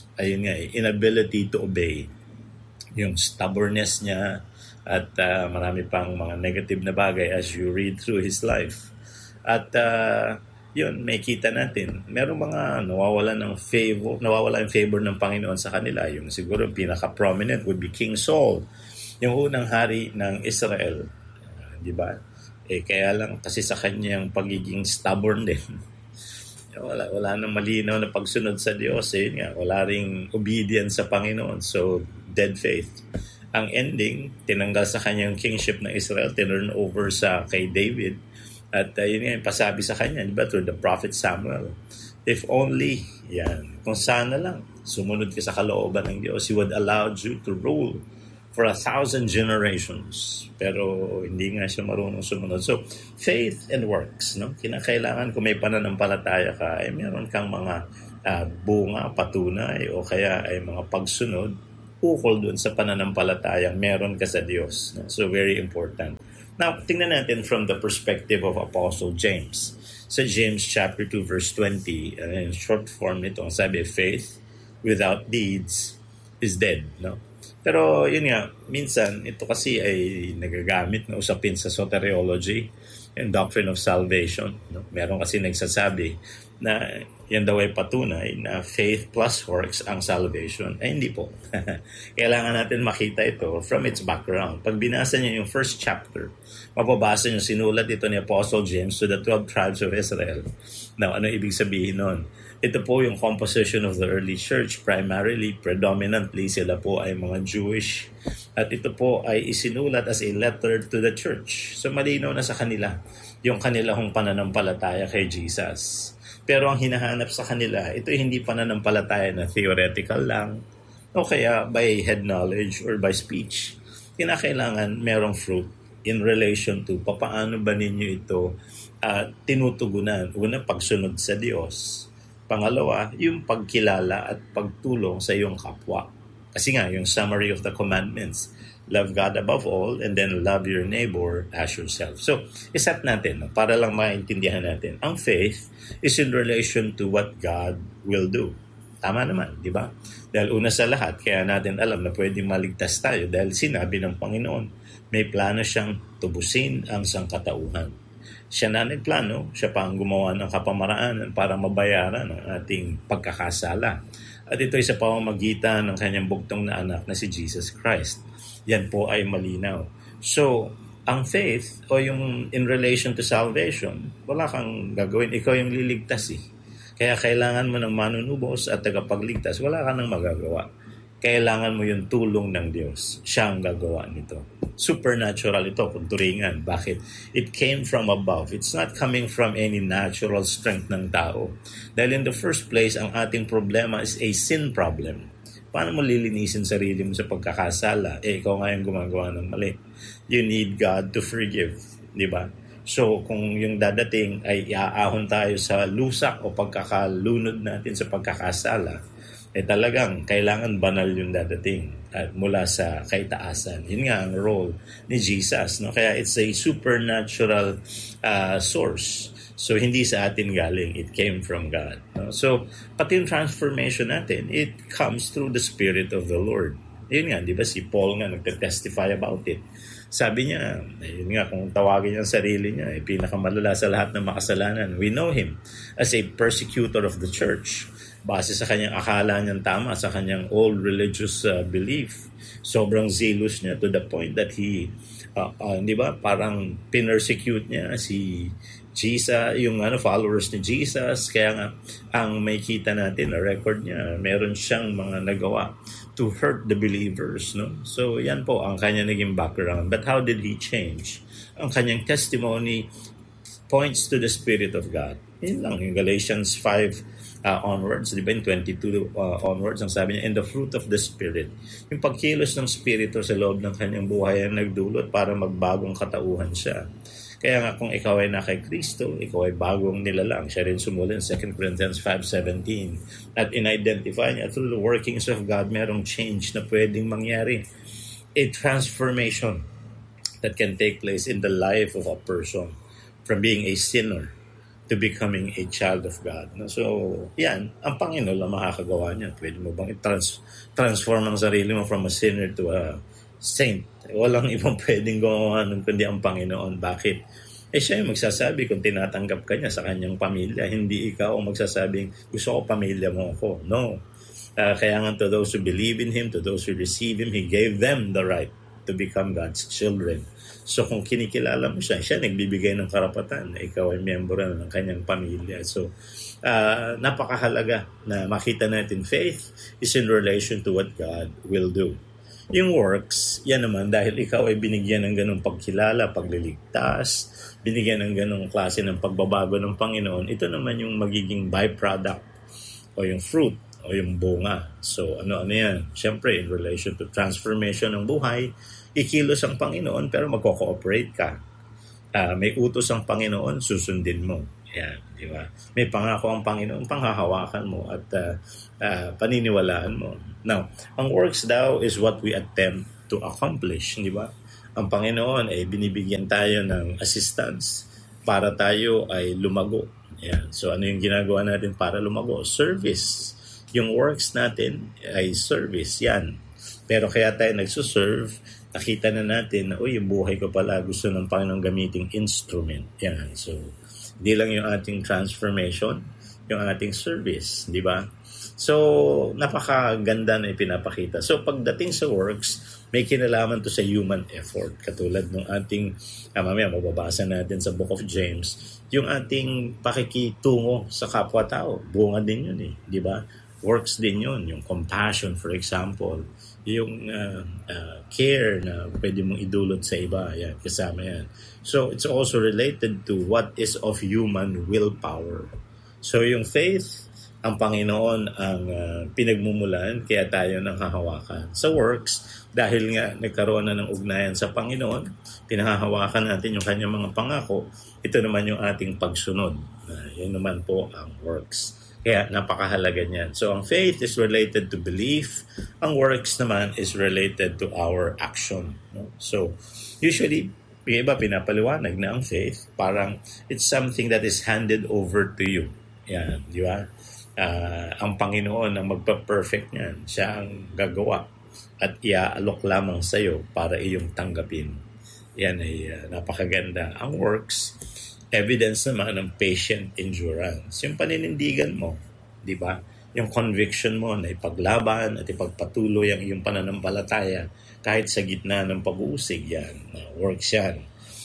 inability to obey. Yung stubbornness niya at marami pang mga negative na bagay as you read through his life. At yun, may kita natin. Merong mga nawawala yung favor ng Panginoon sa kanila. Yung siguro pinaka-prominent would be King Saul, yung unang hari ng Israel. Di ba? Kaya lang kasi sa kanyang pagiging stubborn din. Wala nang malinaw na pagsunod sa Diyos. Yun nga, wala ring obedience sa Panginoon. So, dead faith. Ang ending, tinanggal sa kanyang kingship ng Israel, tinurn over kay David. At yun nga, pasabi sa kanya, di ba, through the prophet Samuel. If only, kung sana lang, sumunod ka sa kalooban ng Diyos, He would allow you to rule for 1,000 generations. Pero hindi nga siya marunong sumunod. So, faith and works, no? Kinakailangan kung may pananampalataya ka, ay meron kang mga bunga, patunay, o kaya ay mga pagsunod, ukol dun sa pananampalatayang meron ka sa Diyos. No? So, very important. Now, tingnan natin from the perspective of Apostle James. Sa James chapter 2 verse 20, in short form nito, ang sabi, faith without deeds is dead. No? Pero yun nga, minsan ito kasi ay nagagamit na usapin sa soteriology and doctrine of salvation. No? Meron kasi nagsasabi na yan daw ay patunay na faith plus works ang salvation. Ay hindi po. Kailangan natin makita ito from its background. Pag binasa niyo yung first chapter, mapabasa niyo sinulat ito ni Apostle James to the 12 tribes of Israel. Now, ano ibig sabihin nun? Ito po yung composition of the early church. Primarily, predominantly, sila po ay mga Jewish. At ito po ay isinulat as a letter to the church. So malinaw na sa kanila yung kanilang pananampalataya kay Jesus. Pero ang hinahanap sa kanila, ito hindi pananampalataya na theoretical lang o kaya by head knowledge or by speech. Kinakailangan merong fruit in relation to papaano ba ninyo ito tinutugunan. Una, pagsunod sa Diyos. Pangalawa, yung pagkilala at pagtulong sa iyong kapwa. Kasi nga, yung summary of the commandments, love God above all, and then love your neighbor as yourself. So, isat natin, para lang maintindihan natin. Ang faith is in relation to what God will do. Tama naman, di ba? Dahil una sa lahat, kaya natin alam na pwedeng maligtas tayo dahil sinabi ng Panginoon, may plano siyang tubusin ang sangkatauhan. Siya na nagplano, siya pa ang gumawa ng kapamaraanan para mabayaran ang ating pagkakasala. At ito ay sa pamamagitan ng kanyang bugtong na anak na si Jesus Christ. Yan po ay malinaw. So, ang faith o yung in relation to salvation, wala kang gagawin. Ikaw yung liligtas eh. Kaya kailangan mo ng manunubos at tagapagligtas. Wala ka nang magagawa. Kailangan mo yung tulong ng Diyos. Siya ang gagawa nito. Supernatural ito kung turingan. Bakit? It came from above. It's not coming from any natural strength ng tao. Dahil in the first place, ang ating problema is a sin problem. Paano mo lilinisin sarili mo sa pagkakasala? Ikaw nga yung gumagawa ng mali. You need God to forgive. Di ba? So, kung yung dadating ay iaahon tayo sa lusak o pagkakalunod natin sa pagkakasala, talagang kailangan banal yung dadating at mula sa kaitaasan. Yun nga ang role ni Jesus. No? Kaya it's a supernatural source. So, hindi sa atin galing. It came from God. No? So, pati yung transformation natin, it comes through the Spirit of the Lord. Yun nga, di ba? Si Paul nga nagte-testify about it. Sabi niya, yun nga, kung tawagin niya ang sarili niya, pinakamalala sa lahat ng makasalanan. We know him as a persecutor of the church. Base sa kanyang akala niyang tama, sa kanyang old religious belief. Sobrang zealous niya to the point that he, di ba, parang pinersecute niya si Jesus, yung followers ni Jesus. Kaya nga, ang may kita natin, na record niya, meron siyang mga nagawa to hurt the believers. No? So, yan po ang kanya naging background. But how did he change? Ang kanyang testimony points to the Spirit of God. Yun lang, yung Galatians 5 onwards, di ba, in 22 onwards, ang sabi niya, and the fruit of the Spirit. Yung pagkilos ng Spirito sa loob ng kanyang buhay ang nagdulot para magbagong katauhan siya. Kaya nga kung ikaw ay na kay Kristo, ikaw ay bagong nilalang. Siya rin sumula in 2 Corinthians 5:17. At in-identify niya through the workings of God, merong change na pwedeng mangyari. A transformation that can take place in the life of a person from being a sinner to becoming a child of God. So, yan, ang Panginoon lang makakagawa niya. Pwede mo bang transform ang sarili mo from a sinner to a saint? Walang ibang pwedeng gumawa nun kundi ang Panginoon. Bakit? Siya yung magsasabi kung tinatanggap ka niya sa kanyang pamilya. Hindi ikaw ang magsasabing, gusto ko pamilya mo ako. No. Kaya nga to those who believe in Him, to those who receive Him, He gave them the right to become God's children. So kung kinikilala mo siya, siya nagbibigay ng karapatan na ikaw ay miyembro ng kanyang pamilya. So napakahalaga na makita natin faith is in relation to what God will do. Yung works, yan naman dahil ikaw ay binigyan ng ganong pagkilala, pagliligtas, binigyan ng ganong klase ng pagbabago ng Panginoon, ito naman yung magiging byproduct o yung fruit o yung bunga. So ano yan? Siyempre, in relation to transformation ng buhay, ikilos ang Panginoon pero magko-cooperate ka. May utos ang Panginoon, susundin mo. Yan, di ba? May pangako ang Panginoon, panghahawakan mo at paniniwalaan mo. Now, ang works daw is what we attempt to accomplish, di ba? Ang Panginoon ay binibigyan tayo ng assistance para tayo ay lumago. Yan. So, ano yung ginagawa natin para lumago? Service. Yung works natin ay service. Yan. Pero kaya tayo nagsuserve, nakita na natin na, yung buhay ko pala gusto ng Panginoon gamiting instrument. Yan. So, hindi lang yung ating transformation, yung ating service, di ba? So, napakaganda na ipinapakita. So, pagdating sa works, may kinalaman to sa human effort. Katulad ng ating, mamaya mababasa natin sa Book of James, yung ating pakikitungo sa kapwa-tao. Bunga din yun di ba? Works din yun. Yung compassion, for example. Yung care na pwede mong idulot sa iba. Yan, kasama yan. So, it's also related to what is of human willpower. So, yung faith, ang Panginoon ang pinagmumulan, kaya tayo nang hahawakan. Sa works, dahil nga nagkaroon na ng ugnayan sa Panginoon, pinahahawakan natin yung kanyang mga pangako, ito naman yung ating pagsunod. Yan naman po ang works. Kaya napakahalaga niyan. So ang faith is related to belief, ang works naman is related to our action. So usually, yung iba pinapaliwanag na ang faith, parang it's something that is handed over to you. Yan, di ba? Ang Panginoon ang magpa-perfect niyan. Siya ang gagawa at iaalok lamang sa iyo para iyong tanggapin. Yan ay napakaganda. Ang works, evidence naman ng patient endurance. Yung paninindigan mo, di ba? Yung conviction mo na ipaglaban at ipagpatuloy ang iyong pananampalataya kahit sa gitna ng pag-uusig, yan. Works yan.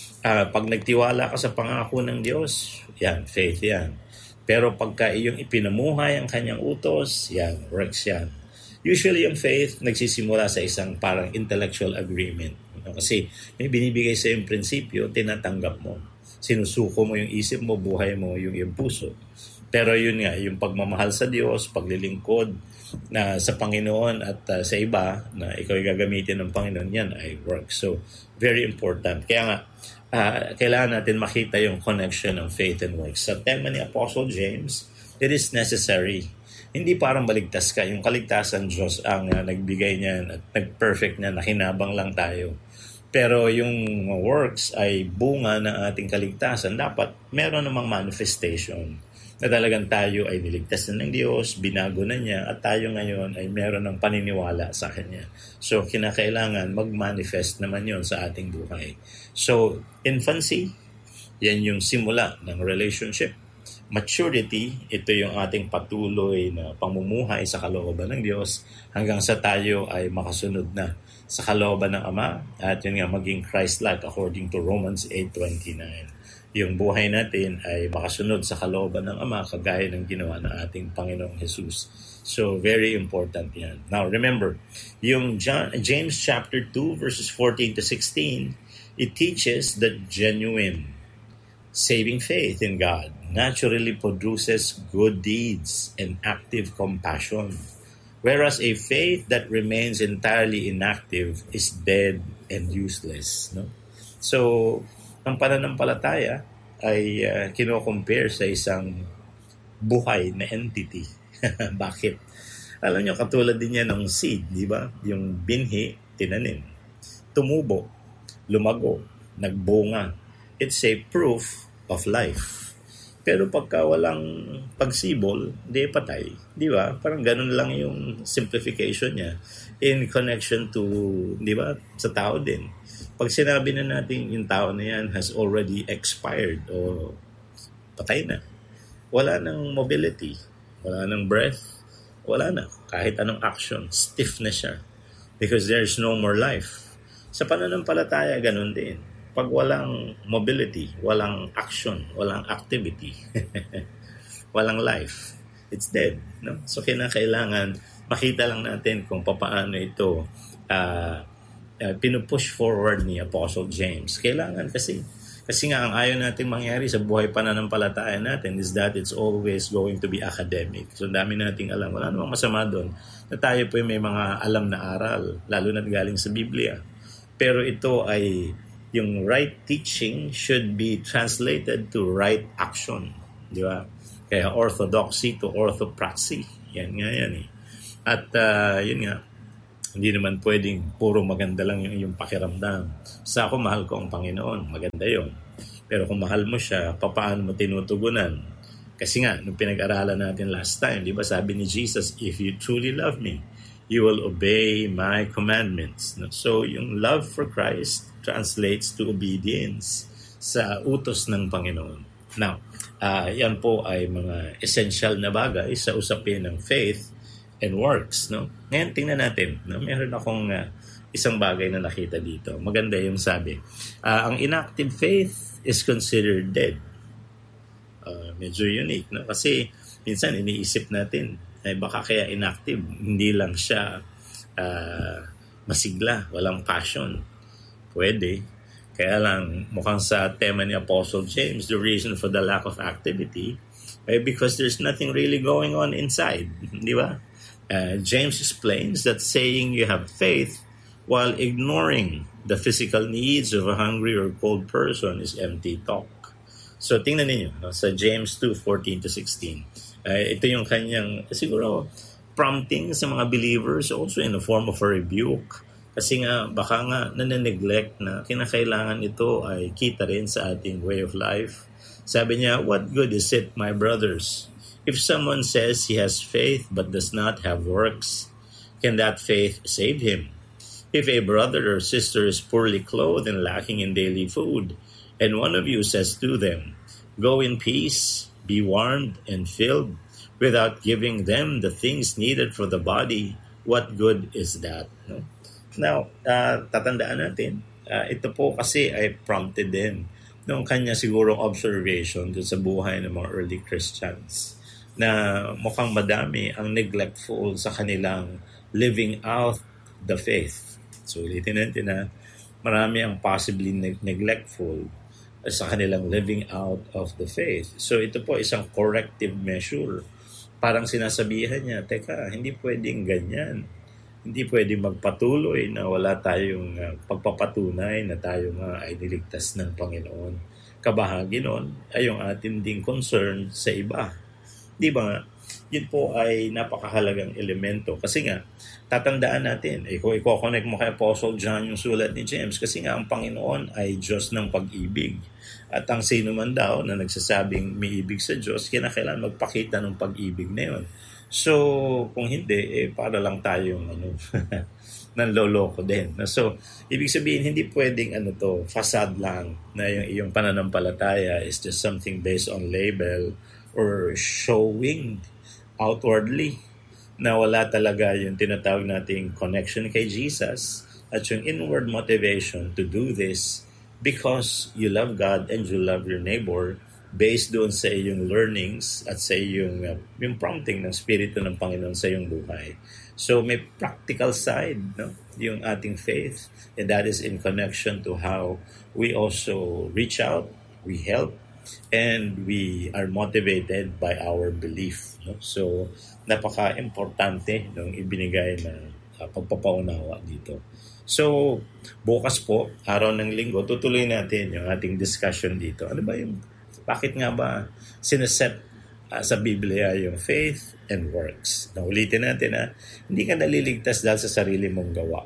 Pag nagtiwala ka sa pangako ng Diyos, yan, faith yan. Pero pagka iyong ipinamuhay ang kanyang utos, yan, works yan. Usually yung faith nagsisimula sa isang parang intellectual agreement. Kasi may binibigay sa yung prinsipyo, tinatanggap mo. Sinusuko mo yung isip mo, buhay mo yung iyong puso. Pero yun nga, yung pagmamahal sa Diyos, paglilingkod na sa Panginoon at sa iba na ikaw ay gagamitin ng Panginoon, yan ay works. So, very important. Kaya nga, kailangan natin makita yung connection ng faith and works. Sa tema ni Apostle James, it is necessary. Hindi parang baligtas ka. Yung kaligtasan, Diyos ang nagbigay niyan at nag-perfect na, nakinabang lang tayo. Pero yung works ay bunga ng ating kaligtasan. Dapat meron namang manifestation na talagang tayo ay niligtas na ng Diyos, binago na niya, at tayo ngayon ay meron ng paniniwala sa Kanya. So, kinakailangan mag-manifest naman yon sa ating buhay. So, infancy, yan yung simula ng relationship. Maturity, ito yung ating patuloy na pamumuhay sa kalooban ng Diyos hanggang sa tayo ay makasunod na sa kalooban ng Ama at yun nga maging Christ-like according to Romans 8:29. Yung buhay natin ay makasunod sa kalooban ng Ama kagaya ng ginawa ng ating Panginoong Jesus. So, very important yan. Now, remember, yung James chapter 2 verses 14 to 16, it teaches that genuine saving faith in God naturally produces good deeds and active compassion. Whereas a faith that remains entirely inactive is dead and useless. No? So, ang pananampalataya ay kino-compare sa isang buhay na entity. Bakit? Alam nyo, katulad din yan ng seed, di ba? Yung binhi, tinanim. Tumubo, lumago, nagbunga. It's a proof of life. Pero pagka walang pagsibol, di patay. Di ba? Parang ganun lang yung simplification niya in connection to, di ba, sa tao din. Pag sinabi na natin yung tao na yan has already expired o patay na, wala nang mobility, wala nang breath, wala na. Kahit anong action, stiff na siya. Because there's no more life. Sa pananampalataya, ganun din. Pag walang mobility, walang action, walang activity, walang life, it's dead. No? So, kinakailangan makita lang natin kung paano ito pinupush forward ni Apostle James. Kailangan kasi nga ang ayaw natin mangyari sa buhay pananampalataya natin is that it's always going to be academic. So dami nating alam. Wala namang masama doon na tayo po may mga alam na aral, lalo na galing sa Biblia. Pero ito ay yung right teaching should be translated to right action. Di ba? Kaya orthodoxy to orthopraxy. Yan nga yan eh. At yun nga, hindi naman pwedeng puro maganda lang yung pakiramdam. Sa ako, mahal ko ang Panginoon. Maganda yon. Pero kung mahal mo siya, paano mo tinutugunan? Kasi nga, nung pinag-aralan natin last time, di ba sabi ni Jesus, if you truly love me, you will obey my commandments. So, yung love for Christ translates to obedience sa utos ng Panginoon. Now, yan po ay mga essential na bagay sa usapin ng faith and works, no? Ngayon, tingnan natin, no? Meron akong isang bagay na nakita dito. Maganda yung sabi. Ang inactive faith is considered dead. Medyo unique, no? Kasi minsan iniisip natin, ay baka kaya inactive, hindi lang siya masigla, walang passion. Pwede. Kaya lang, mukhang sa tema ni Apostle James, the reason for the lack of activity ay because there's nothing really going on inside. Di ba? James explains that saying you have faith while ignoring the physical needs of a hungry or cold person is empty talk. So tingnan ninyo, no? Sa James 2:14-16, ito yung kanyang siguro prompting sa mga believers, also in the form of a rebuke. Kasi nga baka nga nane-neglect na kinakailangan ito ay kita rin sa ating way of life. Sabi niya, what good is it, my brothers, if someone says he has faith but does not have works? Can that faith save him? If a brother or sister is poorly clothed and lacking in daily food, and one of you says to them, go in peace, be warmed and filled, without giving them the things needed for the body, what good is that? No? Now, tatandaan natin, ito po kasi ay prompted din nung kanya sigurong observation dun sa buhay ng mga early Christians na mukhang madami ang neglectful sa kanilang living out the faith. So, ulitin natin na marami ang possibly neglectful sa kanilang living out of the faith. So, ito po isang corrective measure. Parang sinasabihan niya, teka, hindi pwedeng ganyan. Hindi pwedeng magpatuloy na wala tayong pagpapatunay na tayo nga ay niligtas ng Panginoon. Kabahagi nun ay yung ating ding concern sa iba. Di ba nga? Yun po ay napakahalagang elemento. Kasi nga, tatandaan natin, kung i-connect mo kay Apostle John yung sulat ni James, kasi nga ang Panginoon ay Diyos ng pag-ibig. At ang sino man daw na nagsasabing may ibig sa Diyos, kinakailangan magpakita ng pag-ibig na yun. So, kung hindi, para lang tayong nanloloko din. So, ibig sabihin, hindi pwedeng facade lang na yung iyong pananampalataya is just something based on label or showing outwardly na wala talaga yung tinatawag nating connection kay Jesus at yung inward motivation to do this because you love God and you love your neighbor based doon sa iyong learnings at sa iyong yung prompting ng Espiritu ng Panginoon sa iyong buhay. So may practical side, no? Yung ating faith, and that is in connection to how we also reach out, we help, and we are motivated by our belief. No? So napaka-importante ng ibinigay na pagpapaunawa dito. So bukas po, araw ng linggo, tutuloy natin yung ating discussion dito. Ano ba yung bakit nga ba sineset sa Biblia yung faith and works? Ulitin natin na hindi ka naliligtas dahil sa sarili mong gawa.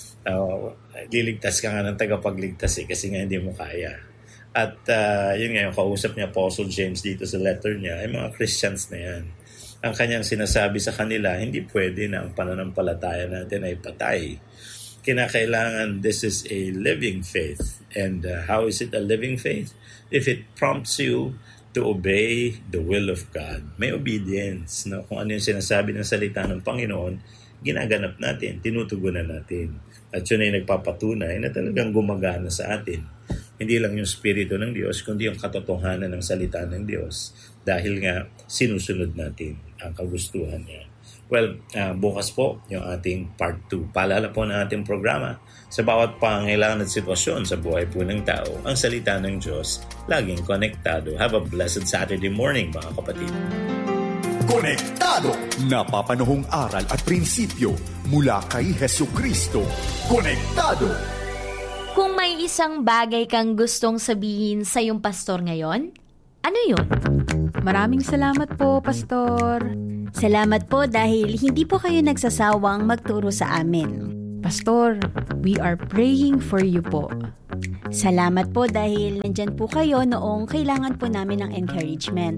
Liligtas ka nga ng tagapagligtas kasi nga hindi mo kaya. At yun nga yung kausap niya, Apostle James dito sa letter niya, ay mga Christians na yan. Ang kanyang sinasabi sa kanila, hindi pwede na ang pananampalataya natin ay patay. Kinakailangan this is a living faith. And how is it a living faith? If it prompts you to obey the will of God. May obedience. No? Kung ano yung sinasabi ng salita ng Panginoon, ginaganap natin, tinutugunan natin. At yun ay nagpapatunay na talagang gumagana sa atin. Hindi lang yung Espiritu ng Diyos, kundi yung katotohanan ng salita ng Diyos. Dahil nga, sinusunod natin ang kagustuhan niya. Well, bukas po yung ating part 2. Paalala po ng ating programa, sa bawat pangailangan at sitwasyon sa buhay po ng tao, ang salita ng Diyos laging konektado. Have a blessed Saturday morning, mga kapatid. Konektado! Napapanahong aral at prinsipyo mula kay Hesukristo. Konektado! Kung may isang bagay kang gustong sabihin sa iyong pastor ngayon, ano yun? Maraming salamat po, Pastor. Salamat po dahil hindi po kayo nagsasawang magturo sa amin. Pastor, we are praying for you po. Salamat po dahil nandyan po kayo noong kailangan po namin ng encouragement.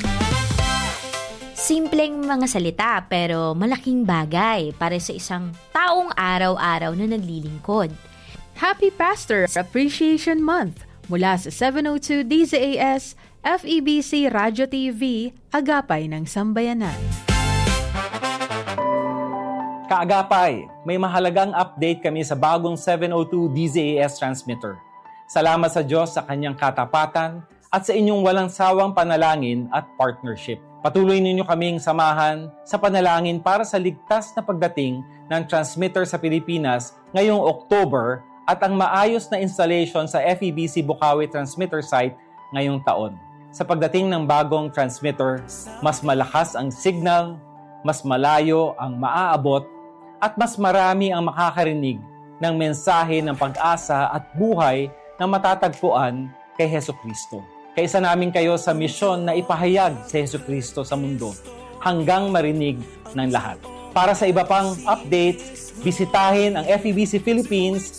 Simpleng mga salita pero malaking bagay para sa isang taong araw-araw na naglilingkod. Happy Pastor Appreciation Month mula sa 702 DZAS, FEBC Radyo TV, Agapay ng Sambayanan. Kaagapay, may mahalagang update kami sa bagong 702 DZAS transmitter. Salamat sa Diyos sa kanyang katapatan at sa inyong walang sawang panalangin at partnership. Patuloy ninyo kaming samahan sa panalangin para sa ligtas na pagdating ng transmitter sa Pilipinas ngayong October at ang maayos na installation sa FEBC Bukawi transmitter site ngayong taon. Sa pagdating ng bagong transmitter, mas malakas ang signal, mas malayo ang maaabot, at mas marami ang makakarinig ng mensahe ng pag-asa at buhay na matatagpuan kay Hesukristo. Kaisa namin kayo sa misyon na ipahayag si Hesukristo sa mundo hanggang marinig ng lahat. Para sa iba pang updates, bisitahin ang FEBC Philippines